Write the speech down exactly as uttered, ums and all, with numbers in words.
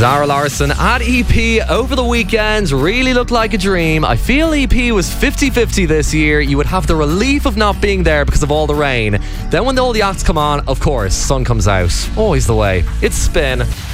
Zara Larsson at E P over the weekend really looked like a dream. I feel E P was fifty-fifty this year. You would have the relief of not being there because of all the rain. Then when all the acts come on, of course, sun comes out. Always the way. It's Spin.